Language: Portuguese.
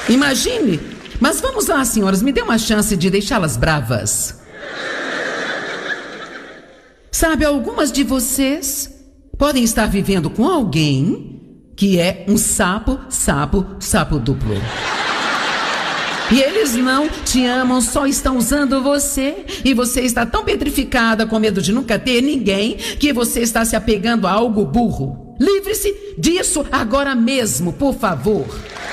Imagine. Mas vamos lá, senhoras, me dê uma chance de deixá-las bravas. Sabe, algumas de vocês podem estar vivendo com alguém que é um sapo duplo. E eles não te amam, só estão usando você. E você está tão petrificada com medo de nunca ter ninguém que você está se apegando a algo burro. Livre-se disso agora mesmo, por favor.